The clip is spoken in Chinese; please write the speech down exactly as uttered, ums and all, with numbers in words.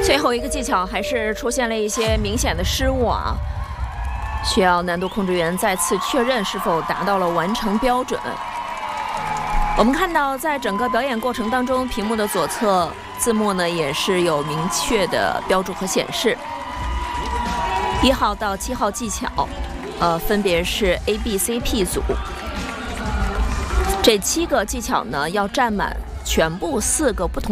最后一个技巧还是出现了一些明显的失误啊，需要难度控制员再次确认是否达到了完成标准。我们看到，在整个表演过程当中，屏幕的左侧字幕呢也是有明确的标注和显示。一号到七号技巧，呃，分别是 A、B、C、P 组。这七个技巧呢，要占满全部四个不同